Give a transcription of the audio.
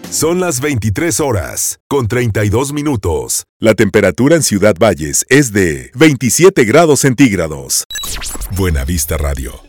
Son las 23 horas, con 32 minutos. La temperatura en Ciudad Valles es de 27 grados centígrados. Buena Vista Radio.